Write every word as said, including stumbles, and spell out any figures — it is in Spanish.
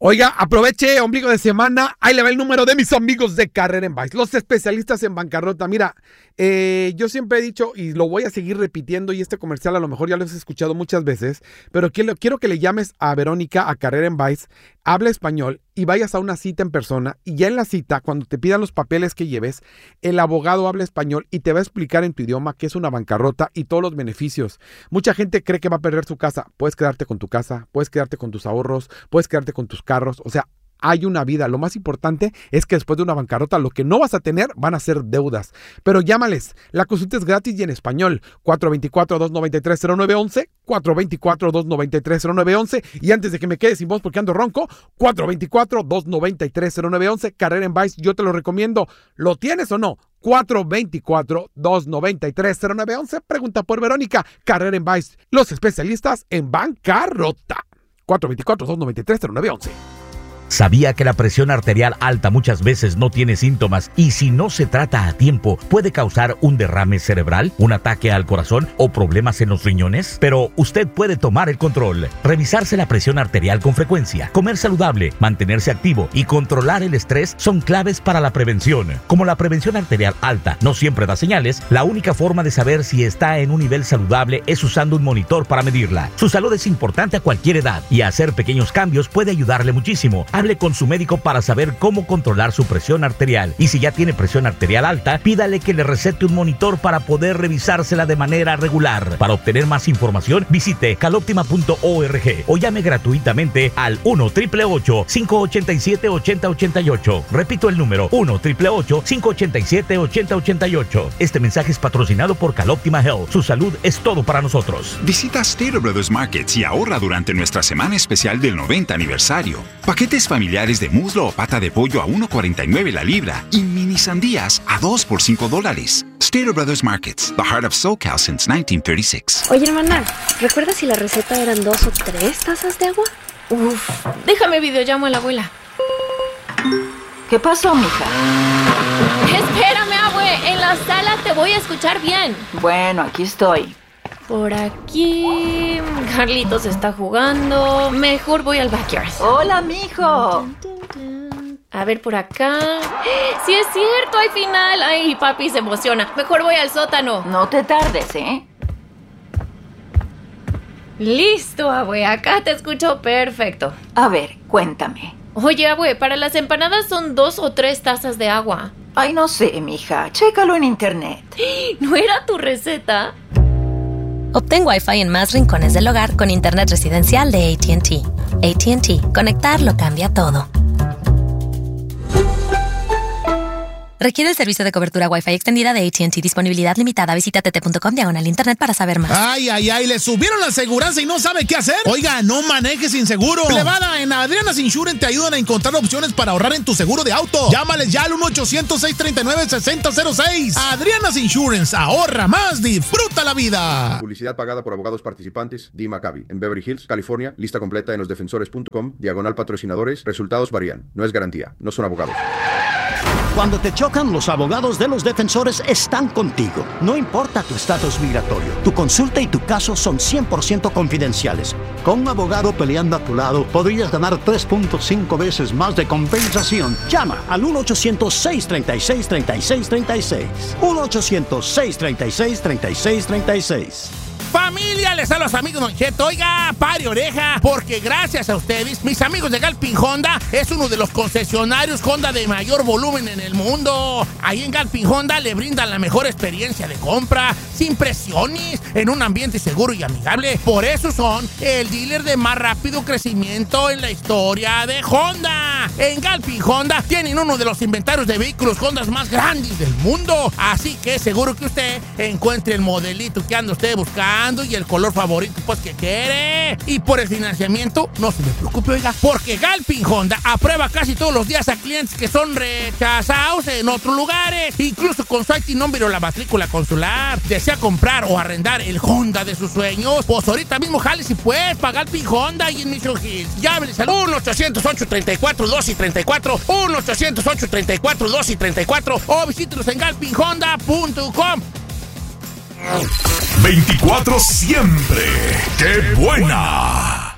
Oiga, aproveche, ombligo de semana, ahí le va el número de mis amigos de Carrera en Vice, los especialistas en bancarrota. Mira, eh, yo siempre he dicho, y lo voy a seguir repitiendo, y este comercial a lo mejor ya lo has escuchado muchas veces, pero quiero, quiero que le llames a Verónica a Carrera en Vice, habla español y vayas a una cita en persona, y ya en la cita, cuando te pidan los papeles que lleves, el abogado habla español y te va a explicar en tu idioma qué es una bancarrota y todos los beneficios. Mucha gente cree que va a perder su casa. Puedes quedarte con tu casa, puedes quedarte con tus ahorros, puedes quedarte con tus carros, o sea, hay una vida. Lo más importante es que después de una bancarrota lo que no vas a tener van a ser deudas. Pero llámales, la consulta es gratis y en español. cuatro dos cuatro, dos nueve tres, cero nueve uno uno, cuatro dos cuatro, dos nueve tres, cero nueve uno uno. Y antes de que me quede sin voz porque ando ronco, cuatro dos cuatro, dos nueve tres, cero nueve uno uno. Carrera en Vice, yo te lo recomiendo. ¿Lo tienes o no? cuatro dos cuatro, dos nueve tres, cero nueve uno uno. Pregunta por Verónica. Carrera en Vice, los especialistas en bancarrota. cuatro dos cuatro, dos nueve tres, cero nueve uno uno. ¿Sabía que la presión arterial alta muchas veces no tiene síntomas y si no se trata a tiempo puede causar un derrame cerebral, un ataque al corazón o problemas en los riñones? Pero usted puede tomar el control, revisarse la presión arterial con frecuencia, comer saludable, mantenerse activo y controlar el estrés son claves para la prevención. Como la prevención arterial alta no siempre da señales, la única forma de saber si está en un nivel saludable es usando un monitor para medirla. Su salud es importante a cualquier edad y hacer pequeños cambios puede ayudarle muchísimo. Hable con su médico para saber cómo controlar su presión arterial. Y si ya tiene presión arterial alta, pídale que le recete un monitor para poder revisársela de manera regular. Para obtener más información, visite caloptima punto org o llame gratuitamente al uno, ocho ocho ocho, cinco ocho siete, ocho cero ocho ocho. Repito el número, uno, ocho ocho ocho, cinco ocho siete, ocho cero ocho ocho. Este mensaje es patrocinado por Caloptima Health. Su salud es todo para nosotros. Visita Stater Brothers Markets y ahorra durante nuestra semana especial del noventa aniversario. Paquetes familiares de muslo o pata de pollo a uno cuarenta y nueve la libra y mini sandías a dos por cinco dólares. Stater Brothers Markets, the heart of SoCal since nineteen thirty-six. Oye, hermana, ¿recuerdas si la receta eran dos o tres tazas de agua? Uf, déjame videollamo a la abuela. ¿Qué pasó, mija? Espérame, abue, en la sala te voy a escuchar bien. Bueno, aquí estoy. Por aquí... Carlitos está jugando. Mejor voy al backyard. Hola, mijo. A ver, por acá... ¡Sí es cierto! ¡Hay final! ¡Ay, papi se emociona! Mejor voy al sótano. No te tardes, ¿eh? Listo, abue. Acá te escucho perfecto. A ver, cuéntame. Oye, abue, para las empanadas son dos o tres tazas de agua. Ay, no sé, mija. Chécalo en internet. ¿No era tu receta? Obtén Wi-Fi en más rincones del hogar con internet residencial de A T and T. A T and T. Conectar lo cambia todo. Requiere el servicio de cobertura Wi-Fi extendida de A T and T. Disponibilidad limitada. Visita t t punto com diagonal internet para saber más. Ay, ay, ay, le subieron la aseguranza y no sabe qué hacer. Oiga, no maneje sin seguro. Plebada, en Adriana's Insurance te ayudan a encontrar opciones para ahorrar en tu seguro de auto. Llámales ya al uno ochocientos, seis treinta y nueve, sesenta cero seis. Adriana's Insurance, ahorra más, disfruta la vida. Publicidad pagada por abogados participantes. Dee Maccabi, en Beverly Hills, California. Lista completa en los defensores punto com. Diagonal patrocinadores. Resultados varían. No es garantía. No son abogados. Cuando te chocan, los abogados de los defensores están contigo. No importa tu estatus migratorio, tu consulta y tu caso son cien por ciento confidenciales. Con un abogado peleando a tu lado, podrías ganar tres punto cinco veces más de compensación. Llama al uno ochocientos, seis treinta y seis, treinta y seis treinta y seis. uno ochocientos, seis treinta y seis, treinta y seis treinta y seis. Familia, les hablo a los amigos Don Cheto. Oiga, pare oreja, porque gracias a ustedes, mis amigos de Galpin Honda es uno de los concesionarios Honda de mayor volumen en el mundo. Ahí en Galpin Honda le brindan la mejor experiencia de compra, sin presiones, en un ambiente seguro y amigable. Por eso son el dealer de más rápido crecimiento en la historia de Honda. En Galpin Honda tienen uno de los inventarios de vehículos Honda más grandes del mundo. Así que seguro que usted encuentre el modelito que anda usted buscando y el color favorito pues que quiere. Y por el financiamiento, no se me preocupe, oiga, porque Galpin Honda aprueba casi todos los días a clientes que son rechazados en otros lugares, incluso con su I T number o la matrícula consular. ¿Desea comprar o arrendar el Honda de sus sueños? Pues ahorita mismo jale si puedes para Galpin Honda y en Mission Hills. Llámenles al uno ochocientos, ocho treinta y cuatro, doce treinta y cuatro, uno ochocientos, ocho treinta y cuatro, doce treinta y cuatro o visítenos en galpin honda punto com. veinticuatro siempre. ¡Qué buena!